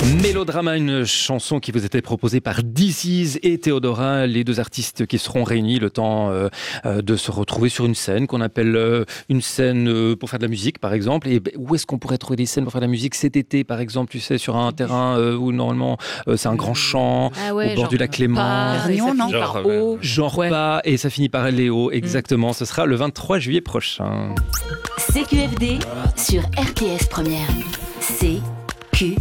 Mélodrama, une chanson qui vous était proposée par DC's et Théodora, les deux artistes qui seront réunis le temps de se retrouver sur une scène qu'on appelle une scène pour faire de la musique par exemple. Et où est-ce qu'on pourrait trouver des scènes pour faire de la musique cet été par exemple, tu sais, sur un terrain où normalement c'est un grand champ au bord du lac Léman. Genre pas, et ça finit par Léo, exactement. Ce sera le 23 juillet prochain. CQFD sur RTS Première. CQFD.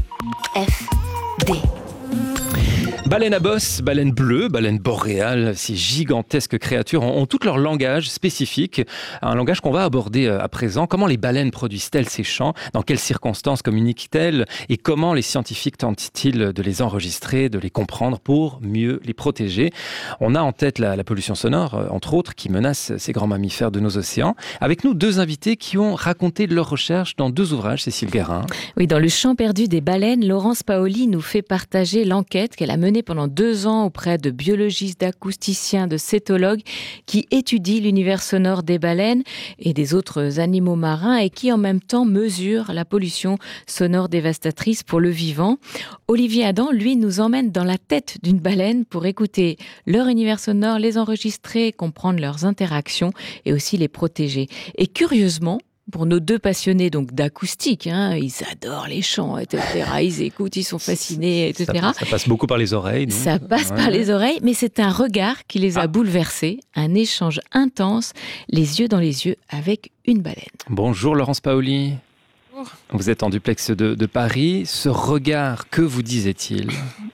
Baleine à bosse, baleine bleue, baleine boréale, ces gigantesques créatures ont tout leur langage spécifique, un langage qu'on va aborder à présent. Comment les baleines produisent-elles ces chants? Dans quelles circonstances communiquent-elles? Et comment les scientifiques tentent-ils de les enregistrer, de les comprendre pour mieux les protéger? On a en tête la pollution sonore, entre autres, qui menace ces grands mammifères de nos océans. Avec nous, deux invités qui ont raconté leurs recherches dans deux ouvrages, Cécile Guérin. Oui, dans Le Champ perdu des baleines, Laurence Paoli nous fait partager l'enquête qu'elle a menée pendant 2 ans auprès de biologistes, d'acousticiens, de cétologues qui étudient l'univers sonore des baleines et des autres animaux marins et qui en même temps mesurent la pollution sonore dévastatrice pour le vivant. Olivier Adam, lui, nous emmène dans la tête d'une baleine pour écouter leur univers sonore, les enregistrer, comprendre leurs interactions et aussi les protéger. Et curieusement, pour nos deux passionnés donc d'acoustique, ils adorent les chants, etc. Ils écoutent, ils sont fascinés, etc. Ça passe beaucoup par les oreilles. Non? Ça passe par les oreilles, mais c'est un regard qui les a bouleversés, un échange intense, les yeux dans les yeux avec une baleine. Bonjour Laurence Paoli. Bonjour. Vous êtes en duplex de Paris. Ce regard, que vous disait-il ?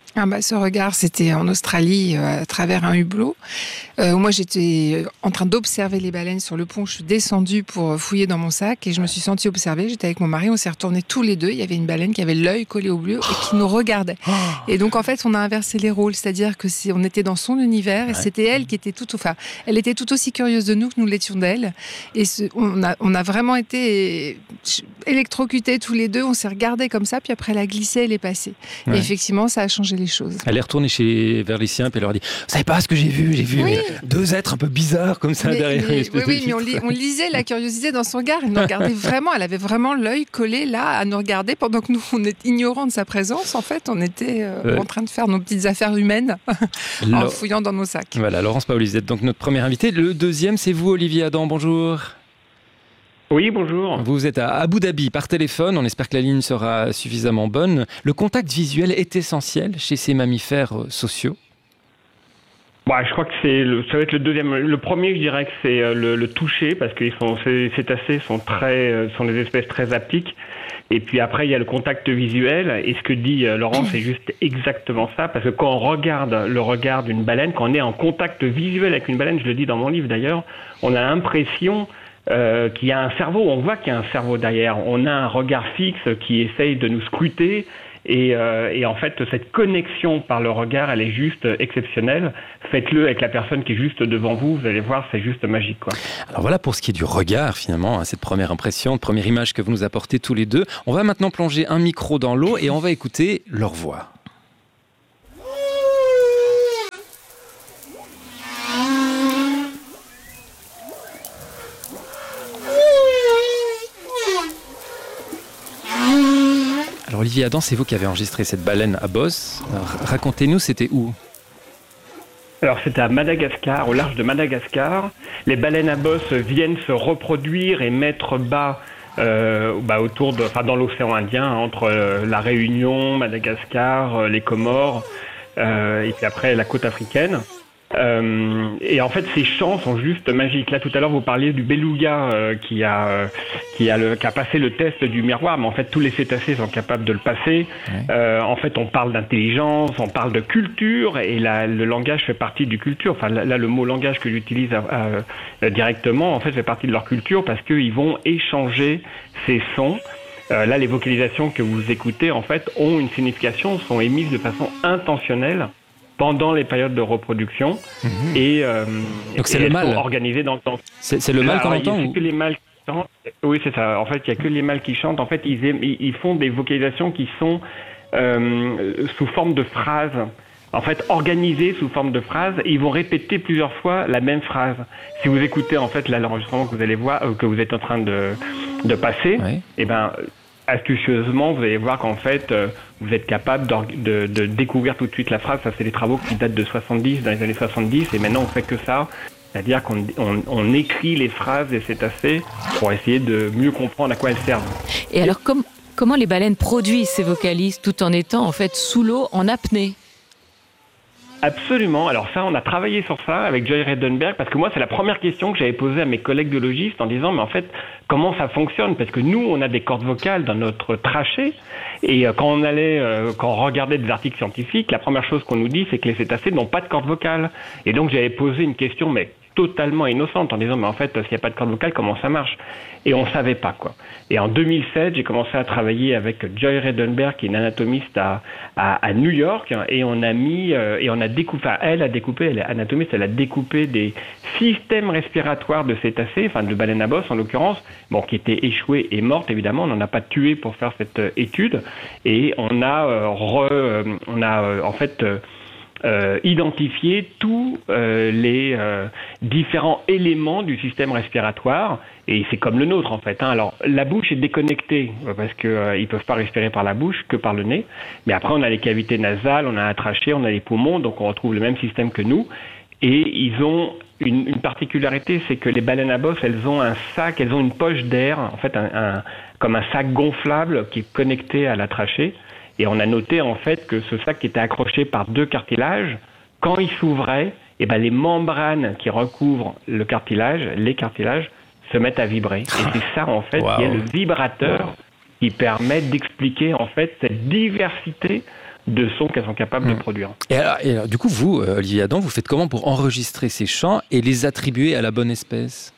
Ce regard, c'était en Australie, à travers un hublot. Moi, j'étais en train d'observer les baleines sur le pont. Je suis descendue pour fouiller dans mon sac et je me suis sentie observée. J'étais avec mon mari, on s'est retournés tous les deux. Il y avait une baleine qui avait l'œil collé au bleu et qui nous regardait. Et donc, en fait, on a inversé les rôles. C'est-à-dire que on était dans son univers et c'était elle qui était elle était tout aussi curieuse de nous que nous l'étions d'elle. Et on a vraiment été électrocutés tous les deux. On s'est regardés comme ça, puis après, elle a glissé, elle est passée. Ouais. Et effectivement, ça a changé les choses. Elle est retournée vers les siens et elle leur a dit « Vous savez pas ce que j'ai vu deux êtres un peu bizarres comme ça derrière une espèce de vitre. Mais on lisait la curiosité dans son regard. Elle nous regardait vraiment. Elle avait vraiment l'œil collé là à nous regarder pendant que nous, on est ignorants de sa présence. En fait, on était en train de faire nos petites affaires humaines en fouillant dans nos sacs. Voilà, Laurence Paoli, vous êtes donc notre première invitée. Le deuxième, c'est vous, Olivier Adam. Bonjour. Oui, bonjour. Vous êtes à Abu Dhabi par téléphone, on espère que la ligne sera suffisamment bonne. Le contact visuel est essentiel chez ces mammifères sociaux? Je crois que ça va être le deuxième. Le premier, je dirais que c'est le toucher, parce que ces cétacés sont des espèces très haptiques. Et puis après, il y a le contact visuel. Et ce que dit Laurent, c'est juste exactement ça. Parce que quand on regarde le regard d'une baleine, quand on est en contact visuel avec une baleine, je le dis dans mon livre d'ailleurs, on a l'impression qu'il y a un cerveau, on voit qu'il y a un cerveau derrière. On a un regard fixe qui essaye de nous scruter et en fait, cette connexion par le regard, elle est juste exceptionnelle. Faites-le avec la personne qui est juste devant vous, vous allez voir, c'est juste magique, quoi. Alors voilà pour ce qui est du regard, finalement, cette première impression, première image que vous nous apportez tous les deux. On va maintenant plonger un micro dans l'eau et on va écouter leur voix. Alors Olivier Adam, c'est vous qui avez enregistré cette baleine à bosse. Alors, racontez-nous, c'était où? Alors c'était à Madagascar, au large de Madagascar. Les baleines à bosse viennent se reproduire et mettre bas dans l'océan Indien, entre la Réunion, Madagascar, les Comores, et puis après la côte africaine. Et en fait, ces chants sont juste magiques. Là, tout à l'heure, vous parliez du beluga qui a passé le test du miroir, mais en fait, tous les cétacés sont capables de le passer. Ouais. En fait, on parle d'intelligence, on parle de culture, et le langage fait partie du culture. Enfin, là, le mot langage que j'utilise directement, en fait, fait partie de leur culture parce qu'ils vont échanger ces sons. Là, les vocalisations que vous écoutez, en fait, ont une signification, sont émises de façon intentionnelle pendant les périodes de reproduction et donc c'est le mâle organisé dans le temps. C'est le mâle qu'on entend ou... que les mâles qui chantent. Oui, c'est ça. En fait, il y a que les mâles qui chantent. En fait, ils font des vocalisations qui sont sous forme de phrases. En fait, organisées sous forme de phrases, et ils vont répéter plusieurs fois la même phrase. Si vous écoutez en fait là l'enregistrement que vous allez voir, que vous êtes en train de passer, et astucieusement, vous allez voir qu'en fait, vous êtes capable de découvrir tout de suite la phrase. Ça, c'est des travaux qui datent de 70, dans les années 70, et maintenant on fait que ça. C'est-à-dire qu'on écrit les phrases des cétacés pour essayer de mieux comprendre à quoi elles servent. Et alors, comment les baleines produisent ces vocalises tout en étant en fait sous l'eau en apnée? Absolument. Alors ça, on a travaillé sur ça avec Joy Redenberg, parce que moi, c'est la première question que j'avais posée à mes collègues biologistes en disant, mais en fait, comment ça fonctionne? Parce que nous, on a des cordes vocales dans notre trachée, et quand on regardait des articles scientifiques, la première chose qu'on nous dit, c'est que les cétacés n'ont pas de cordes vocales. Et donc, j'avais posé une question, mais totalement innocente, en disant, mais en fait, s'il n'y a pas de corde vocale, comment ça marche? Et on savait pas, quoi. Et en 2007, j'ai commencé à travailler avec Joy Redenberg, qui est une anatomiste à New York, et on a découpé, elle est anatomiste, elle a découpé des systèmes respiratoires de cétacés, enfin de baleines à bosse en l'occurrence, bon, qui étaient échouées et mortes, évidemment, on n'en a pas tué pour faire cette étude, et on a identifier tous les différents éléments du système respiratoire, et c'est comme le nôtre en fait. Alors la bouche est déconnectée parce que ils peuvent pas respirer par la bouche que par le nez, mais après on a les cavités nasales, on a la trachée, on a les poumons, donc on retrouve le même système que nous. Et ils ont une particularité, c'est que les baleines à bosse, elles ont un sac, elles ont une poche d'air, en fait comme un sac gonflable qui est connecté à la trachée. Et on a noté en fait que ce sac était accroché par 2 cartilages, quand il s'ouvrait, les membranes qui recouvrent les cartilages, se mettent à vibrer. Et c'est ça en fait qui est le vibrateur qui permet d'expliquer en fait cette diversité de sons qu'elles sont capables de produire. Et alors, du coup, vous, Olivier Adam, vous faites comment pour enregistrer ces chants et les attribuer à la bonne espèce?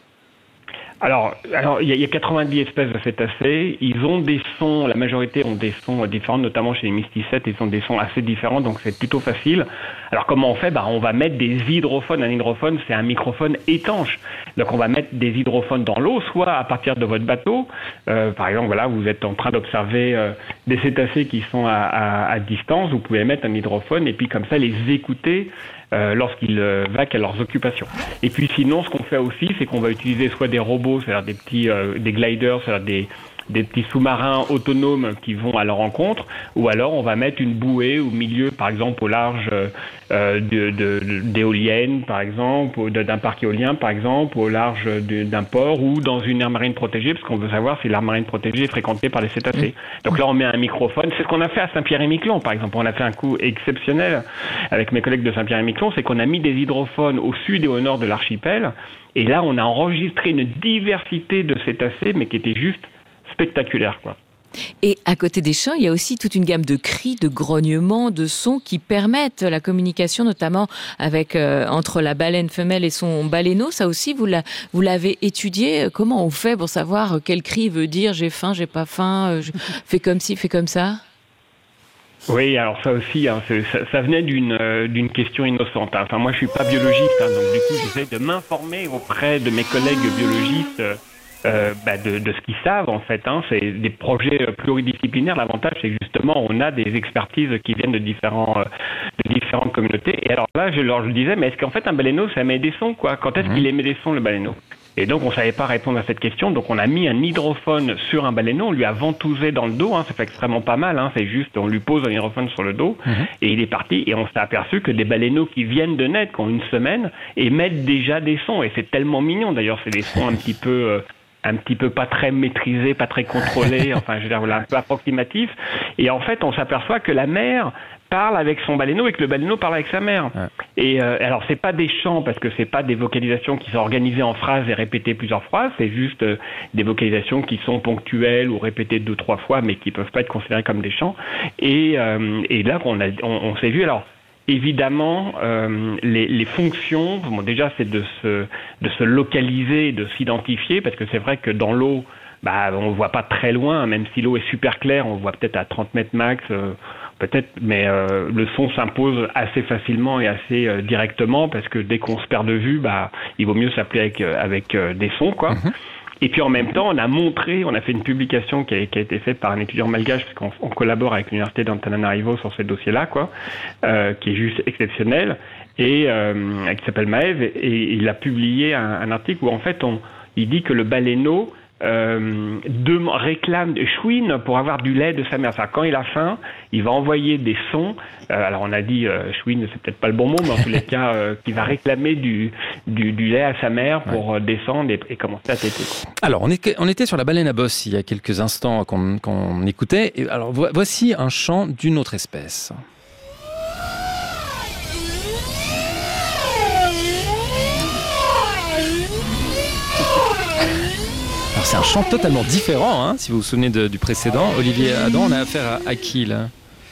Alors, il y a 90 espèces de cétacés. Ils ont des sons, la majorité ont des sons différents, notamment chez les mysticètes, ils ont des sons assez différents, donc c'est plutôt facile. Alors, comment on fait? On va mettre des hydrophones. Un hydrophone, c'est un microphone étanche. Donc, on va mettre des hydrophones dans l'eau, soit à partir de votre bateau. Par exemple, voilà, vous êtes en train d'observer des cétacés qui sont à distance. Vous pouvez mettre un hydrophone et puis comme ça, les écouter lorsqu'ils vaquent à leurs occupations. Et puis sinon, ce qu'on fait aussi, c'est qu'on va utiliser soit des robots, c'est-à-dire des gliders, c'est-à-dire des petits sous-marins autonomes qui vont à leur rencontre, ou alors on va mettre une bouée au milieu, par exemple au large d'éoliennes, par exemple, ou d'un parc éolien, par exemple, au large d'un port, ou dans une aire marine protégée, parce qu'on veut savoir si l'aire marine protégée est fréquentée par les cétacés. Donc là, on met un microphone. C'est ce qu'on a fait à Saint-Pierre-et-Miquelon, par exemple. On a fait un coup exceptionnel avec mes collègues de Saint-Pierre-et-Miquelon, c'est qu'on a mis des hydrophones au sud et au nord de l'archipel, et là, on a enregistré une diversité de cétacés, mais qui était juste spectaculaire, quoi. Et à côté des chants, il y a aussi toute une gamme de cris, de grognements, de sons qui permettent la communication, notamment avec entre la baleine femelle et son baleineau. Ça aussi, vous l'avez étudié. Comment on fait pour savoir quel cri veut dire j'ai faim, j'ai pas faim, fais comme ci, fais comme ça? Oui, alors ça aussi, ça venait d'une question innocente. Enfin, moi, je suis pas biologiste, donc du coup, j'essaie de m'informer auprès de mes collègues biologistes de ce qu'ils savent en fait. C'est des projets pluridisciplinaires. L'avantage, c'est que justement, on a des expertises qui viennent de différentes communautés. Et alors là, je leur disais, mais est-ce qu'en fait un baleineau, ça émet des sons, quoi? Quand est-ce qu'il émet des sons, le baleineau? Et donc, on savait pas répondre à cette question. Donc, on a mis un hydrophone sur un baleineau. On lui a ventousé dans le dos. Ça fait extrêmement pas mal. C'est juste, on lui pose un hydrophone sur le dos et il est parti. Et on s'est aperçu que des baleineaux qui viennent de naître, qui ont 1 semaine, émettent déjà des sons. Et c'est tellement mignon. D'ailleurs, c'est des sons un petit peu pas très maîtrisés, pas très contrôlés, enfin, je veux dire, voilà, un peu approximatifs. Et en fait, on s'aperçoit que la mère parle avec son baleineau et que le baleineau parle avec sa mère. Ouais. Et alors, c'est pas des chants parce que c'est pas des vocalisations qui sont organisées en phrases et répétées plusieurs fois. C'est juste des vocalisations qui sont ponctuelles ou répétées 2-3 fois, mais qui peuvent pas être considérées comme des chants. Et là, on s'est vu. Alors, évidemment, les fonctions, bon, déjà, c'est de se localiser, de s'identifier, parce que c'est vrai que dans l'eau, on voit pas très loin, même si l'eau est super claire, on voit peut-être à 30 mètres max, peut-être, mais le son s'impose assez facilement et assez directement, parce que dès qu'on se perd de vue, il vaut mieux s'appeler avec des sons, quoi. Et puis en même temps, on a fait une publication qui a été faite par un étudiant malgache, parce qu'on collabore avec l'université d'Antananarivo sur ce dossier-là, quoi, qui est juste exceptionnel, et qui s'appelle Maëv, et il a publié un article où en fait il dit que le baleineau réclame, chouine pour avoir du lait de sa mère. Enfin, quand il a faim, il va envoyer des sons. Alors on a dit chouine, c'est peut-être pas le bon mot, mais en tous les cas, qu'il va réclamer du lait à sa mère pour descendre et commencer à téter. Alors on était sur la baleine à bosse il y a quelques instants qu'on écoutait. Et alors voici un chant d'une autre espèce. Alors c'est un chant totalement différent, hein, si vous vous souvenez du précédent. Olivier Adam, on a affaire à qui là ?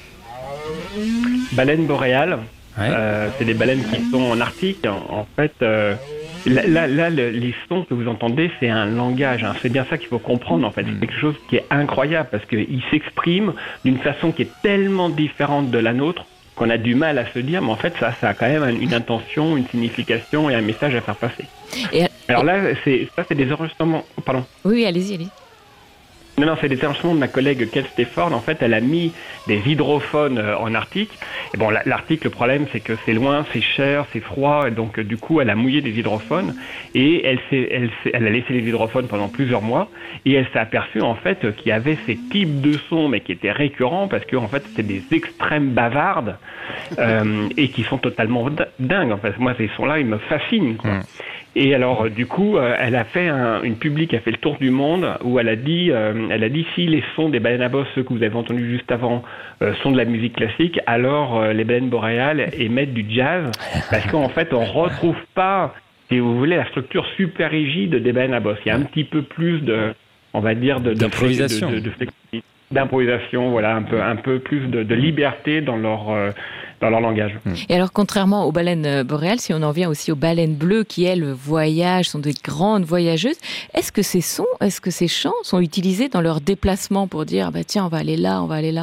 Baleine boréale. Ouais. C'est des baleines qui sont en Arctique. En fait, là, les sons que vous entendez, c'est un langage. Hein. C'est bien ça qu'il faut comprendre. En fait, c'est quelque chose qui est incroyable parce qu'ils s'expriment d'une façon qui est tellement différente de la nôtre qu'on a du mal à se dire. Mais en fait, ça a quand même une intention, une signification et un message à faire passer. Alors là, c'est des enregistrements. Pardon. Oui, allez-y. Non, c'est des enregistrements de ma collègue Kate Stefford. En fait, elle a mis des hydrophones en Arctique. Et bon, l'Arctique, le problème, c'est que c'est loin, c'est cher, c'est froid. Et donc, du coup, elle a mouillé des hydrophones. Et elle a laissé les hydrophones pendant plusieurs mois. Et elle s'est aperçue, en fait, qu'il y avait ces types de sons, mais qui étaient récurrents, parce que, en fait, c'était des extrêmes bavardes et qui sont totalement dingues. En fait, moi, ces sons-là, ils me fascinent, quoi. Et alors, du coup, elle a fait une publi qui a fait le tour du monde où elle a dit si les sons des baleines à bosse, ceux que vous avez entendus juste avant, sont de la musique classique, alors les baleines boréales émettent du jazz, parce qu'en fait, on retrouve pas, si vous voulez, la structure super rigide des baleines à bosse. Il y a un petit peu plus d'improvisation, d'improvisation, voilà, un peu plus de liberté dans leur langage. Et alors, contrairement aux baleines boréales, si on en vient aussi aux baleines bleues qui, elles, voyagent, sont des grandes voyageuses, est-ce que ces sons, est-ce que ces chants sont utilisés dans leur déplacement pour dire, tiens, on va aller là, on va aller là ?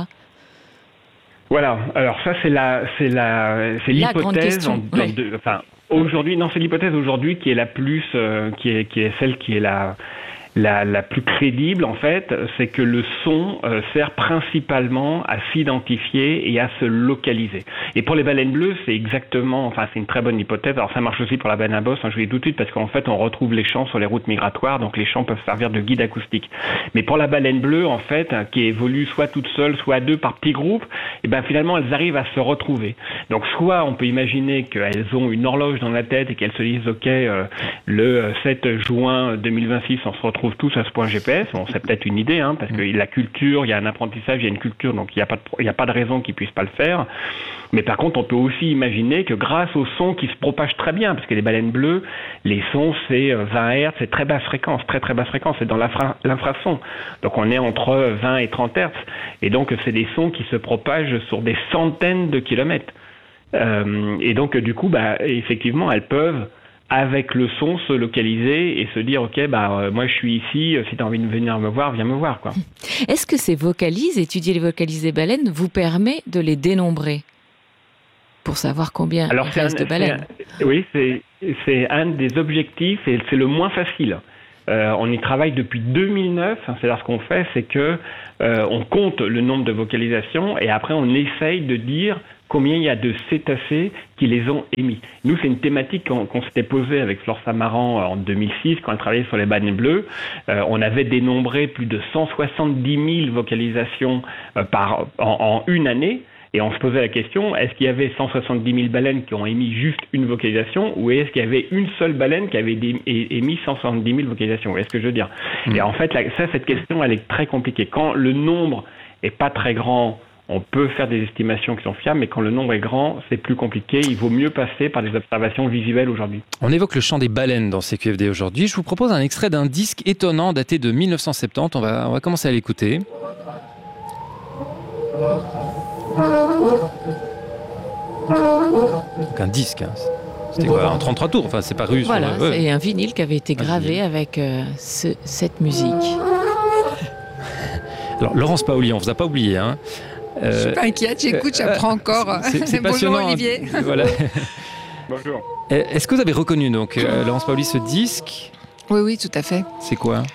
Voilà. Alors ça, c'est l'hypothèse. Aujourd'hui, non, c'est l'hypothèse aujourd'hui qui est la plus, qui est celle qui est la plus crédible, en fait, c'est que le son sert principalement à s'identifier et à se localiser. Et pour les baleines bleues, c'est une très bonne hypothèse. Alors ça marche aussi pour la baleine à bosse, je vous dis tout de suite, parce qu'en fait, on retrouve les chants sur les routes migratoires, donc les chants peuvent servir de guide acoustique. Mais pour la baleine bleue, en fait, qui évolue soit toute seule, soit à deux par petits groupes, et ben finalement, elles arrivent à se retrouver. Donc soit on peut imaginer qu'elles ont une horloge dans la tête et qu'elles se disent, ok, le 7 juin 2026, on se retrouve tous à ce point GPS. Bon, c'est peut-être une idée, hein, parce que la culture, il y a un apprentissage, il y a une culture, donc il n'y a pas de raison qu'ils puissent pas le faire. Mais par contre, on peut aussi imaginer que grâce aux sons qui se propagent très bien, parce que les baleines bleues, les sons, c'est 20 Hz, c'est très basse fréquence, très très basse fréquence, c'est dans l'infrason. Donc on est entre 20 et 30 Hz. Et donc c'est des sons qui se propagent sur des centaines de kilomètres. Et donc du coup, effectivement, elles peuvent avec le son, se localiser et se dire, ok, moi je suis ici, si tu as envie de venir me voir, viens me voir, quoi. Est-ce que ces vocalises, étudier les vocalises des baleines, vous permet de les dénombrer pour savoir combien il reste de baleines? Oui, c'est un des objectifs et c'est le moins facile. On y travaille depuis 2009. C'est-à-dire ce qu'on fait, c'est que on compte le nombre de vocalisations et après on essaye de dire combien il y a de cétacés qui les ont émis. Nous, c'est une thématique qu'on s'était posée avec Flore Samaran en 2006, quand elle travaillait sur les baleines bleues. On avait dénombré plus de 170 000 vocalisations en une année. Et on se posait la question, est-ce qu'il y avait 170 000 baleines qui ont émis juste une vocalisation ou est-ce qu'il y avait une seule baleine qui avait émis 170 000 vocalisations? Vous voyez ce que je veux dire? Et en fait, cette question, elle est très compliquée. Quand le nombre est pas très grand, on peut faire des estimations qui sont fiables, mais quand le nombre est grand, c'est plus compliqué. Il vaut mieux passer par des observations visuelles aujourd'hui. On évoque le chant des baleines dans CQFD aujourd'hui. Je vous propose un extrait d'un disque étonnant daté de 1970. On va commencer à l'écouter. Donc un disque, hein. C'était quoi, un 33 tours, enfin c'est paru. Voilà, c'est un vinyle qui avait été gravé avec cette musique. Alors Laurence Paoli, on vous a pas oublié, hein. Je suis pas inquiète, j'écoute, j'apprends encore. C'est passionnant. Bonjour Olivier. Voilà. Bonjour. Est-ce que vous avez reconnu donc Laurence Paoli ce disque? Oui, tout à fait. C'est quoi?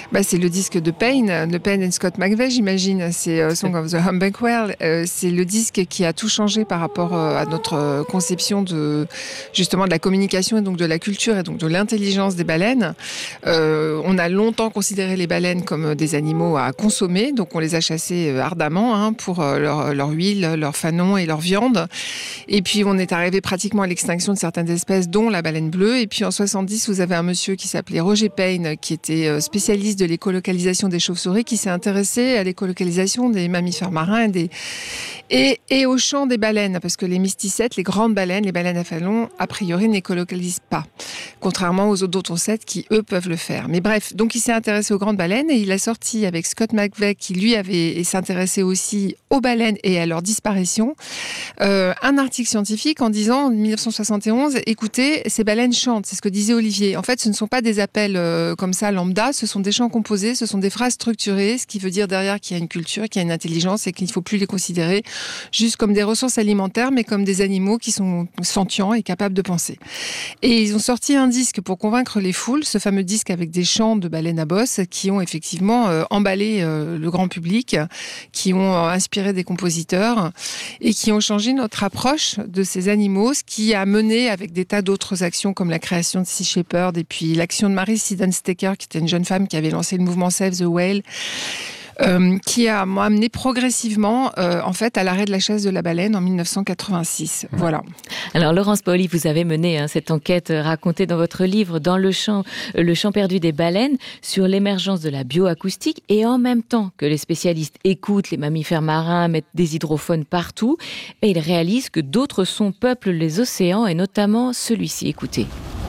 C'est le disque de Payne, de Payne and Scott McVeigh, j'imagine. C'est Song of the Humpback Whale. C'est le disque qui a tout changé par rapport à notre conception justement de la communication et donc de la culture et donc de l'intelligence des baleines. On a longtemps considéré les baleines comme des animaux à consommer, donc on les a chassés ardemment pour leur huile, leur fanon et leur viande. Et puis on est arrivé pratiquement à l'extinction de certaines espèces, dont la baleine bleue. Et puis en 70, vous avez un monsieur qui s'appelait Roger Payne, qui était spécialiste de l'écolocalisation des chauves-souris, qui s'est intéressé à l'écolocalisation des mammifères marins et au champ des baleines, parce que les mysticettes, les grandes baleines, les baleines à fanon, a priori n'écolocalisent pas, contrairement aux autres d'autres qui, eux, peuvent le faire. Mais bref, donc il s'est intéressé aux grandes baleines et il a sorti avec Scott McVeigh, qui lui s'intéressait aussi aux baleines et à leur disparition, un article scientifique en disant, en 1971, écoutez, ces baleines chantent, c'est ce que disait Olivier. En fait, ce ne sont pas des appels comme ça lambda, ce sont des chants composés, ce sont des phrases structurées, ce qui veut dire derrière qu'il y a une culture, qu'il y a une intelligence et qu'il ne faut plus les considérer juste comme des ressources alimentaires, mais comme des animaux qui sont sentients et capables de penser. Et ils ont sorti un disque pour convaincre les foules, ce fameux disque avec des chants de baleines à bosse qui ont effectivement emballé le grand public, qui ont inspiré des compositeurs et qui ont changé notre approche de ces animaux, ce qui a mené avec des tas d'autres actions comme la création de Sea Shepherd et puis l'action de Mary Sidenstaker, qui était une jeune femme qui avait lancé le mouvement Save the Whale, qui a amené progressivement en fait à l'arrêt de la chasse de la baleine en 1986. Voilà. Alors Laurence Paoli, vous avez mené cette enquête racontée dans votre livre Dans le champ perdu des baleines sur l'émergence de la bioacoustique, et en même temps que les spécialistes écoutent les mammifères marins, mettent des hydrophones partout, et ils réalisent que d'autres sons peuplent les océans et notamment celui-ci. Écoutez.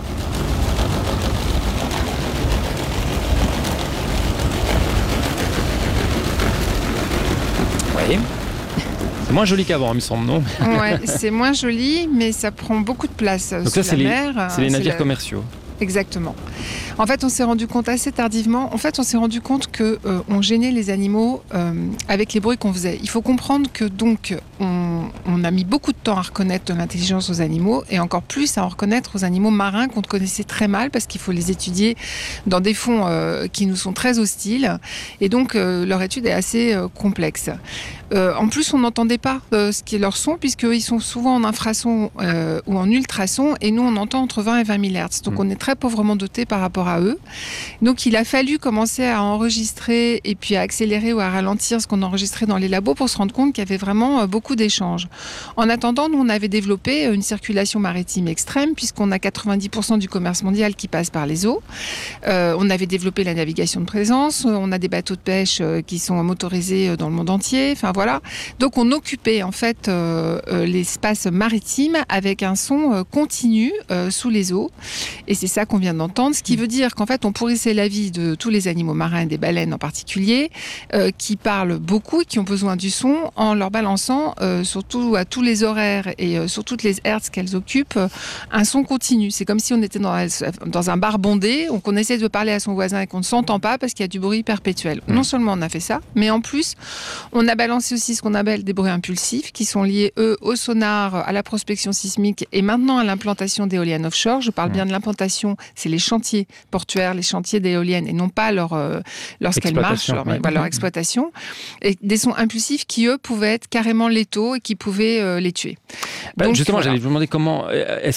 C'est moins joli qu'avant, il me semble, non ? Ouais, c'est moins joli, mais ça prend beaucoup de place. Donc ça, c'est la mer. C'est les navires commerciaux. Exactement. En fait, on s'est rendu compte assez tardivement. On s'est rendu compte que on gênait les animaux avec les bruits qu'on faisait. Il faut comprendre que donc on a mis beaucoup de temps à reconnaître de l'intelligence aux animaux et encore plus à en reconnaître aux animaux marins qu'on connaissait très mal parce qu'il faut les étudier dans des fonds qui nous sont très hostiles et donc leur étude est assez complexe. En plus, on n'entendait pas ce qui est leur son puisqu'ils sont souvent en infrason ou en ultrason et nous on entend entre 20 et 20 000 Hz. Donc on est très pauvrement dotés par rapport à eux. Donc il a fallu commencer à enregistrer et puis à accélérer ou à ralentir ce qu'on enregistrait dans les labos pour se rendre compte qu'il y avait vraiment beaucoup d'échanges. En attendant, nous on avait développé une circulation maritime extrême puisqu'on a 90% du commerce mondial qui passe par les eaux. On avait développé la navigation de présence, on a des bateaux de pêche qui sont motorisés dans le monde entier. Enfin voilà. Donc on occupait en fait l'espace maritime avec un son continu sous les eaux. Et c'est ça qu'on vient d'entendre, ce qui veut dire qu'en fait on pourrissait la vie de tous les animaux marins, des baleines en particulier, qui parlent beaucoup et qui ont besoin du son en leur balançant surtout à tous les horaires et sur toutes les hertz qu'elles occupent, un son continu. C'est comme si on était dans un bar bondé, qu'on essaie de parler à son voisin et qu'on ne s'entend pas parce qu'il y a du bruit perpétuel. Non seulement on a fait ça, mais en plus on a balancé aussi ce qu'on appelle des bruits impulsifs qui sont liés, eux, au sonar, à la prospection sismique et maintenant à l'implantation d'éoliennes offshore. Je parle bien de l'implantation, c'est les chantiers portuaires, les chantiers d'éoliennes et non pas lorsqu'elles marchent, leur exploitation. Et des sons impulsifs qui, eux, pouvaient être carrément létaux et qui pouvaient les tuer. Donc, justement, voilà. J'allais vous demander comment,